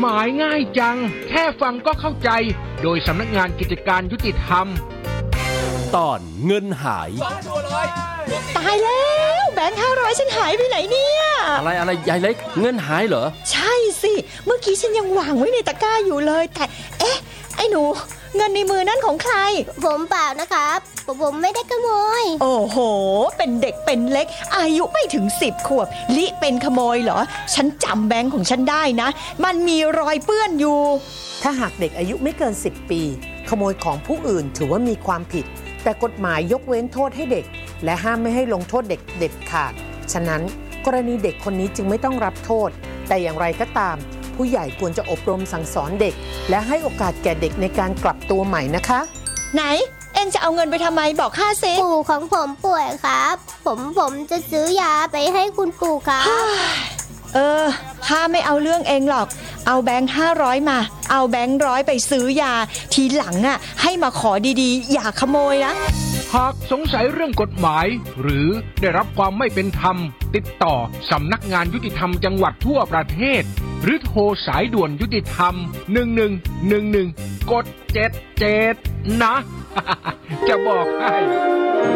หมายง่ายจังแค่ฟังก็เข้าใจโดยสำนักงานกิจการยุติธรรมตอนเงินหายตายแล้วแบงค์500ฉันหายไปไหนเนี่ยอะไรยายเล็กเงินหายเหรอใช่สิเมื่อกี้ฉันยังวางไว้ในตะกร้าอยู่เลยแต่ไอ้หนูเงินในมือนั่นของใครผมเปล่านะครับผมไม่ได้ขโมยโอ้โหเป็นเด็กเป็นเล็กอายุไม่ถึง10 ขวบลิเป็นขโมยเหรอฉันจำแบงค์ของฉันได้นะมันมีรอยเปื้อนอยู่ถ้าหากเด็กอายุไม่เกิน10 ปีขโมยของผู้อื่นถือว่ามีความผิดแต่กฎหมายยกเว้นโทษให้เด็กและห้ามไม่ให้ลงโทษเด็กเด็ดขาดฉะนั้นกรณีเด็กคนนี้จึงไม่ต้องรับโทษแต่อย่างไรก็ตามผู้ใหญ่ควรจะอบรมสั่งสอนเด็กและให้โอกาสแก่เด็กในการกลับตัวใหม่นะคะไหนเอ็งจะเอาเงินไปทำไมบอกข้าสิปู่ของผมป่วยครับผมจะซื้อยาไปให้คุณปู่ครับข้าไม่เอาเรื่องเองหรอกเอาแบงค์500มาเอาแบงค์100ไปซื้อยาทีหลังให้มาขอดีๆอย่าขโมยนะหากสงสัยเรื่องกฎหมายหรือได้รับความไม่เป็นธรรมติดต่อสำนักงานยุติธรรมจังหวัดทั่วประเทศหรือโทรสายด่วนยุติธรรม1111กด77นะ จะบอกให้